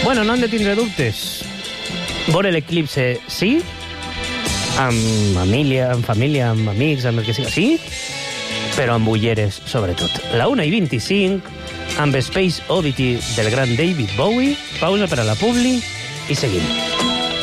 Bueno, no han de tindre dubtes. Veure l'eclipse, sí, amb família, amb amics, amb el que sigui, sí, però amb ulleres, sobretot. La 1:25, amb Space Oddity del gran David Bowie, pausa per a la publi i seguim.